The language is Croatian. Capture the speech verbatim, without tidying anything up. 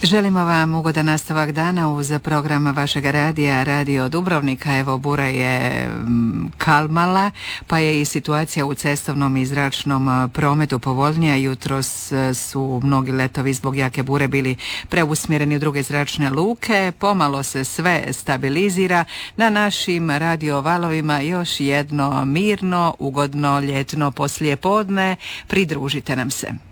Želimo vam ugodan nastavak dana uz program vašeg radija, Radio Dubrovnika. Evo, bura je kalmala, pa je i situacija u cestovnom i zračnom prometu povoljnija. Jutros su mnogi letovi zbog jake bure bili preusmjereni u druge zračne luke. Pomalo se sve stabilizira. Na našim radio valovima još jedno mirno, ugodno ljetno poslijepodne. Pridružite nam se.